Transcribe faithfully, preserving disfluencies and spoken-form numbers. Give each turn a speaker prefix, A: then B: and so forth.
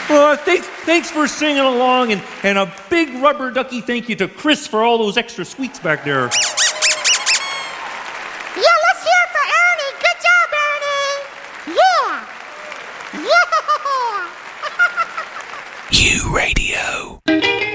A: Well, thanks, thanks for singing along, and, and a big rubber ducky thank you to Chris for all those extra squeaks back there.
B: Yeah, let's hear it for Ernie. Good job, Ernie. Yeah. Yeah.
C: U Radio.